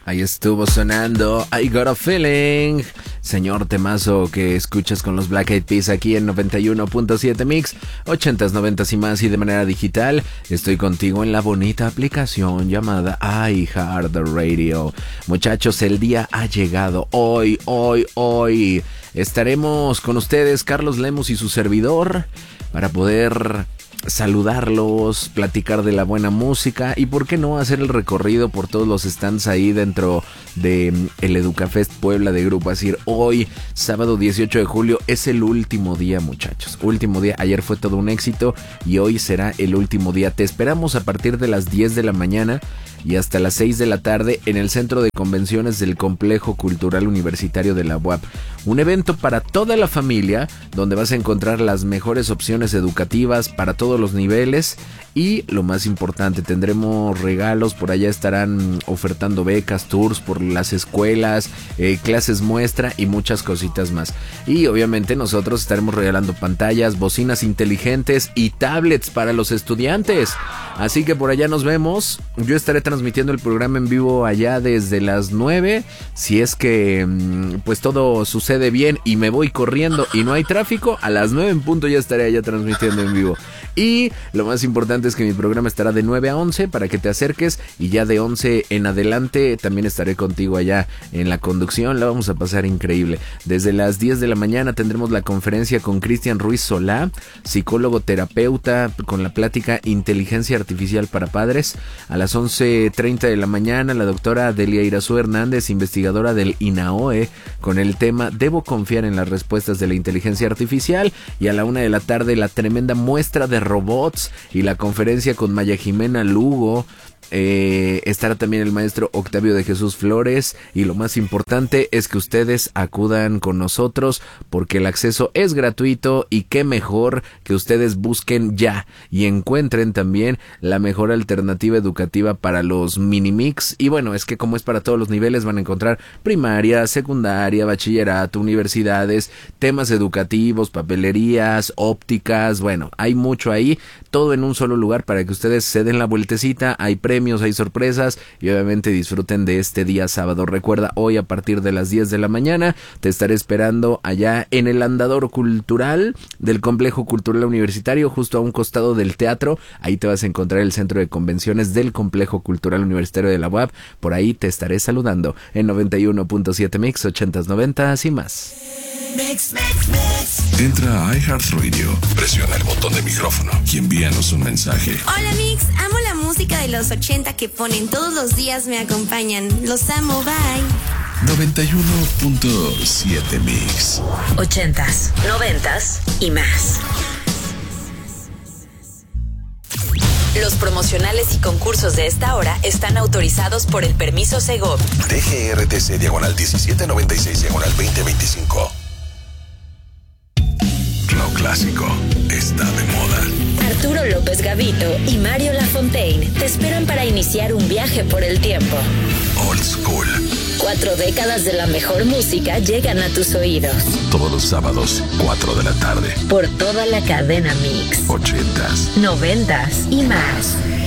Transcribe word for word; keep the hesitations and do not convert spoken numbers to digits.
Ahí estuvo sonando I Got a Feeling, señor temazo que escuchas con los Black Eyed Peas aquí en noventa y uno punto siete Mix, ochentas, noventas y más, y de manera digital. Estoy contigo en la bonita aplicación llamada iHeartRadio. Muchachos, el día ha llegado. Hoy, hoy, hoy estaremos con ustedes, Carlos Lemus y su servidor, para poder saludarlos, platicar de la buena música y por qué no hacer el recorrido por todos los stands ahí dentro de el Educafest Puebla de Grupo Asir. Hoy, sábado dieciocho de julio, es el último día, muchachos, último día. Ayer fue todo un éxito y hoy será el último día. Te esperamos a partir de las diez de la mañana y hasta las seis de la tarde en el Centro de Convenciones del Complejo Cultural Universitario de la U A P. Un evento para toda la familia donde vas a encontrar las mejores opciones educativas para todos los niveles y lo más importante, tendremos regalos. Por allá estarán ofertando becas, tours por las escuelas, eh, clases muestra y muchas cositas más. Y obviamente nosotros estaremos regalando pantallas, bocinas inteligentes y tablets para los estudiantes. Así que por allá nos vemos. Yo estaré transmitiendo el programa en vivo allá desde las nueve. Si es que pues todo sucede bien y me voy corriendo y no hay tráfico, a las nueve en punto ya estaré allá transmitiendo en vivo. Y lo más importante es que mi programa estará de nueve a once para que te acerques, y ya de once en adelante también estaré contigo allá en la conducción. La vamos a pasar increíble. Desde las diez de la mañana tendremos la conferencia con Cristian Ruiz Solá, psicólogo terapeuta, con la plática Inteligencia Artificial para Padres. A las once treinta de la mañana la doctora Delia Irazú Hernández, investigadora del INAOE, con el tema Debo confiar en las respuestas de la inteligencia artificial. Y a la una de la tarde la tremenda muestra de robots y la conferencia con Maya Jimena Lugo. Eh, estará también el maestro Octavio de Jesús Flores, y lo más importante es que ustedes acudan con nosotros porque el acceso es gratuito, y qué mejor que ustedes busquen ya y encuentren también la mejor alternativa educativa para los mini-mix. Y bueno, es que como es para todos los niveles, van a encontrar primaria, secundaria, bachillerato, universidades, temas educativos, papelerías, ópticas. Bueno, hay mucho ahí, todo en un solo lugar para que ustedes se den la vueltecita. Hay premios, hay sorpresas y obviamente disfruten de este día sábado. Recuerda, hoy a partir de las diez de la mañana te estaré esperando allá en el andador cultural del Complejo Cultural Universitario, justo a un costado del teatro. Ahí te vas a encontrar el centro de convenciones del Complejo Cultural Universitario de la U A P. Por ahí te estaré saludando en noventa y uno punto siete Mix, ochentas, noventas y más. Mix, mix, mix. Entra a iHeartRadio, presiona el botón de micrófono y envíanos un mensaje. Hola Mix, amo la música de los ochenta que ponen todos los días, me acompañan. Los amo, bye. noventa y uno punto siete Mix. Ochentas, noventas y más. Los promocionales y concursos de esta hora están autorizados por el permiso Segov. D G R T C diagonal diecisiete noventa y seis diagonal veinte veinticinco. Lo clásico está de moda. Arturo López Gavito y Mario Lafontaine te esperan para iniciar un viaje por el tiempo. Old School. Cuatro décadas de la mejor música llegan a tus oídos. Todos los sábados, cuatro de la tarde. Por toda la cadena Mix. Ochentas. Noventas y más.